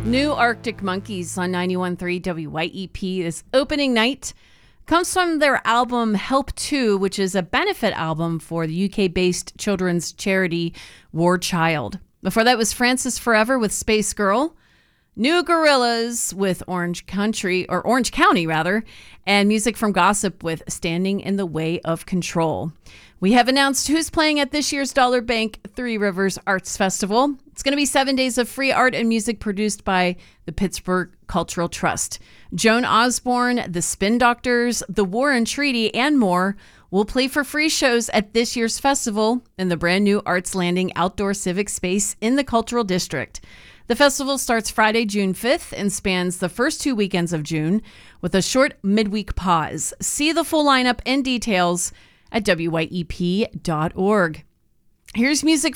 New Arctic Monkeys on 91.3 WYEP. This opening night comes from their album Help 2, which is a benefit album for the UK-based children's charity War Child. Before that was Francis Forever with Space Girl, New Gorillas with Orange County, and music from Gossip with Standing in the Way of Control. We have announced who's playing at this year's Dollar Bank Three Rivers Arts Festival. It's going to be 7 days of free art and music produced by the Pittsburgh Cultural Trust. Joan Osborne, the Spin Doctors, the War and Treaty, and more will play for free shows at this year's festival in the brand new Arts Landing outdoor civic space in the Cultural District. The festival starts Friday, June 5th and spans the first 2 weekends of June with a short midweek pause. See the full lineup and details at wyep.org. Here's music